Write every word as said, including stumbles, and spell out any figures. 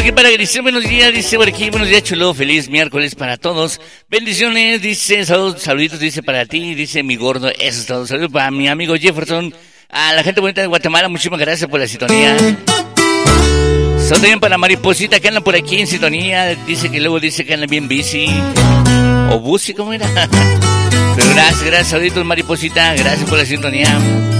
Porque para Grisel, buenos días, dice por aquí, buenos días, chulo, feliz miércoles para todos. Bendiciones, dice, saludos, saluditos, dice para ti, dice mi gordo, eso es todo. Saludos para mi amigo Jefferson, a la gente bonita de Guatemala, muchísimas gracias por la sintonía. Saludos también para Mariposita que anda por aquí en sintonía, dice que luego dice que anda bien bici. O busi, ¿cómo era? Pero gracias, gracias, saluditos Mariposita, gracias por la sintonía.